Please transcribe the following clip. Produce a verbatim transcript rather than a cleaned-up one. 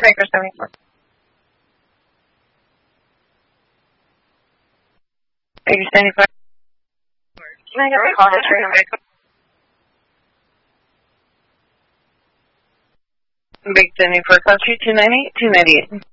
Baker seventy-four. Baker seventy-five. Can I get the call history on Baker? Big seventy-four, call three two nine eight two nine eight.